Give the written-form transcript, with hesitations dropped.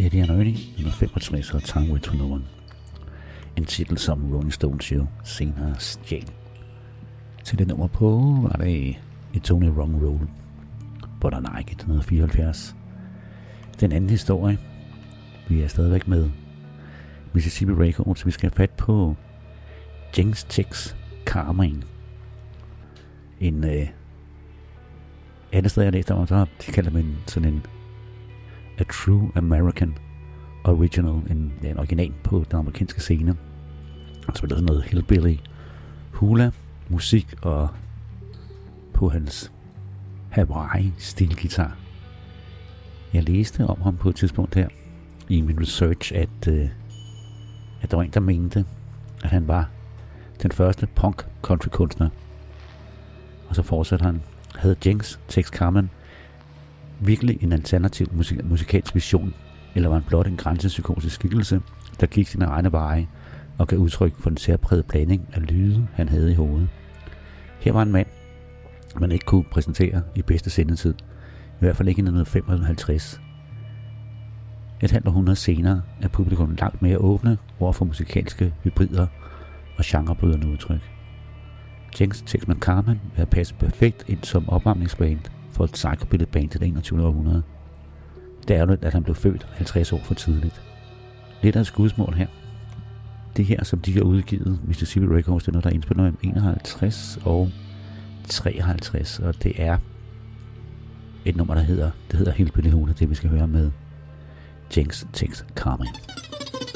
Eddie and Ernie, 1965 og Time Waits for No One. En titel, som Rolling Stones jo senere stjal. Til det nummer på var det It's Only Wrong Roll, But I Like It, 1974. Den anden historie, vi er stadigvæk med Mississippi Records, vi skal have fat på Jinx Tex Carmine. En andet sted jeg læste om, så de kalder man sådan en A True American Original, en original på den amerikanske scene. Han spiller sådan noget hillbilly hula musik og på hans Hawaii stilguitar. Jeg læste om ham på et tidspunkt her i min research, at der var en, der mente, at han var den første punk country kunstner. Og så fortsatte han, havde Jinx Tex Carmine virkelig en alternativ musikalsk vision, eller var han blot en grænsepsykotisk skikkelse, der gik sine egne veje og gav udtryk for den særprægede blanding af lyde, han havde i hovedet. Her var en mand, man ikke kunne præsentere i bedste sendetid, i hvert fald ikke i 1955. Et halvt århundrede senere er publikum langt mere åbne over for musikalske hybrider og genrebrydende udtryk. Jinx Tex Carmine vil have passet perfekt ind som opvarmningsband for et psychobilly-band til det 21. århundrede. Det er ærgerligt, at han blev født 50 år for tidligt. Lidt af et skudsmål her. Det her, som de har udgivet, Mississippi Records, det er noget, der er indspillet mellem 51 og 53, og det er et nummer, der hedder Hillbilly Hula, det vi skal høre med Jinx Tex Carmine.